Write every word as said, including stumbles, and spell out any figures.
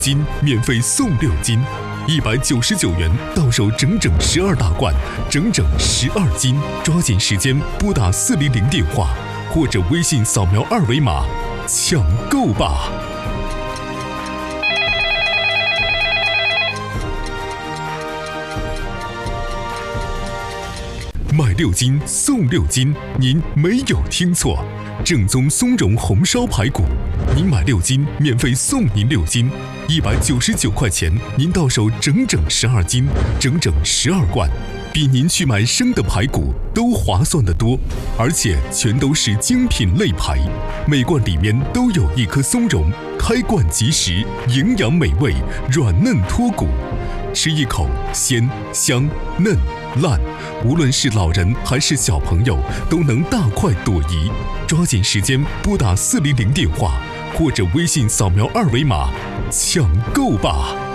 斤免费送六斤，一百九十九元到手整整十二大罐，整整十二斤，抓紧时间拨打四零零电话或者微信扫描二维码，抢购吧！买六斤送六斤，您没有听错，正宗松茸红烧排骨，您买六斤免费送您六斤，一百九十九块钱，您到手整整十二斤，整整十二罐，比您去买生的排骨都划算得多，而且全都是精品肋排，每罐里面都有一颗松茸，开罐即食，营养美味，软嫩脱骨，吃一口鲜香嫩烂，无论是老人还是小朋友都能大快朵颐。抓紧时间拨打四零零电话或者微信扫描二维码，抢购吧！